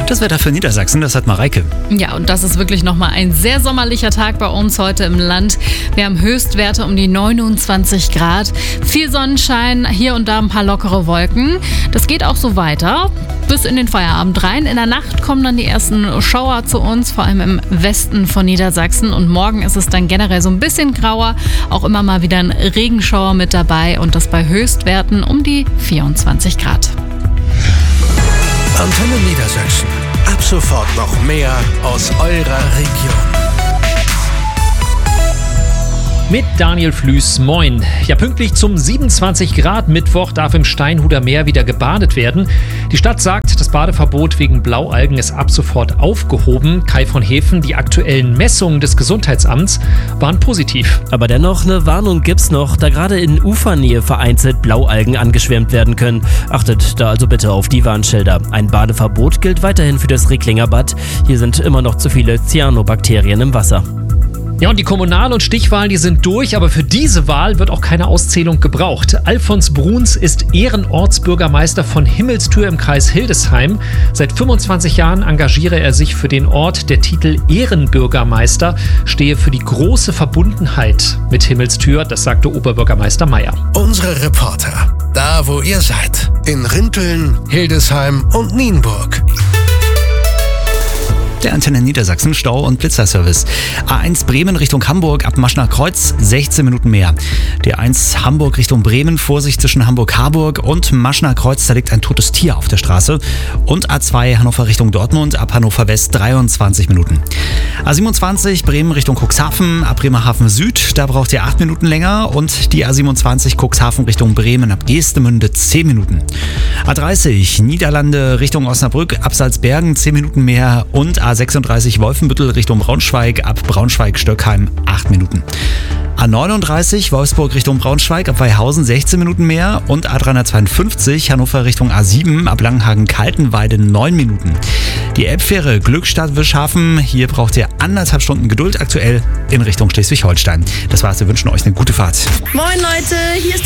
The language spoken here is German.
Das Wetter für Niedersachsen, das hat Mareike. Ja, und das ist wirklich nochmal ein sehr sommerlicher Tag bei uns heute im Land. Wir haben Höchstwerte um die 29 Grad. Viel Sonnenschein, hier und da ein paar lockere Wolken. Das geht auch so weiter bis in den Feierabend rein. In der Nacht kommen dann die ersten Schauer zu uns, vor allem im Westen von Niedersachsen. Und morgen ist es dann generell so ein bisschen grauer. Auch immer mal wieder ein Regenschauer mit dabei und das bei Höchstwerten um die 24 Grad. Antenne Niedersachsen. Ab sofort noch mehr aus eurer Region. Mit Daniel Flüß, moin. Ja, pünktlich zum 27 Grad Mittwoch darf im Steinhuder Meer wieder gebadet werden. Die Stadt sagt, das Badeverbot wegen Blaualgen ist ab sofort aufgehoben. Kai von Hefen, die aktuellen Messungen des Gesundheitsamts waren positiv. Aber dennoch, eine Warnung gibt's noch, da gerade in Ufernähe vereinzelt Blaualgen angeschwemmt werden können. Achtet da also bitte auf die Warnschilder. Ein Badeverbot gilt weiterhin für das Recklinger Bad. Hier sind immer noch zu viele Cyanobakterien im Wasser. Ja, und die Kommunal- und Stichwahlen, die sind durch, aber für diese Wahl wird auch keine Auszählung gebraucht. Alfons Bruns ist Ehrenortsbürgermeister von Himmelstür im Kreis Hildesheim. Seit 25 Jahren engagiere er sich für den Ort. Der Titel Ehrenbürgermeister stehe für die große Verbundenheit mit Himmelstür, das sagte Oberbürgermeister Meyer. Unsere Reporter, da wo ihr seid, in Rinteln, Hildesheim und Nienburg. Der Antenne Niedersachsen Stau- und Blitzerservice. A1 Bremen Richtung Hamburg ab Maschner Kreuz 16 Minuten mehr. Die A1 Hamburg Richtung Bremen, Vorsicht zwischen Hamburg-Harburg und Maschner Kreuz, da liegt ein totes Tier auf der Straße. Und A2 Hannover Richtung Dortmund ab Hannover West 23 Minuten. A27 Bremen Richtung Cuxhaven ab Bremerhaven Süd, da braucht ihr 8 Minuten länger. Und die A27 Cuxhaven Richtung Bremen ab Geestemünde 10 Minuten. A30 Niederlande Richtung Osnabrück ab Salzbergen 10 Minuten mehr. Und A36 Wolfenbüttel Richtung Braunschweig ab Braunschweig-Stöckheim 8 Minuten. A39 Wolfsburg Richtung Braunschweig ab Weihausen 16 Minuten mehr und A352 Hannover Richtung A7 ab Langenhagen-Kaltenweide 9 Minuten. Die Elbfähre Glückstadt-Wischhafen, hier braucht ihr 1,5 Stunden Geduld aktuell in Richtung Schleswig-Holstein. Das war's, wir wünschen euch eine gute Fahrt. Moin Leute, hier ist